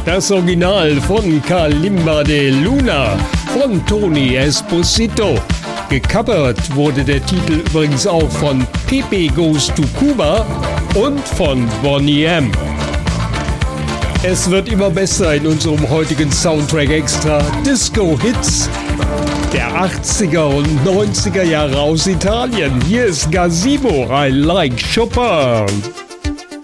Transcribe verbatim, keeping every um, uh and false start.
Das Original von Kalimba de Luna von Tony Esposito. Gecovert wurde der Titel übrigens auch von Pepe Goes to Cuba und von Boney M. Es wird immer besser in unserem heutigen Soundtrack Extra. Disco-Hits der achtziger und neunziger Jahre aus Italien. Hier ist Gazebo, I Like Chopin.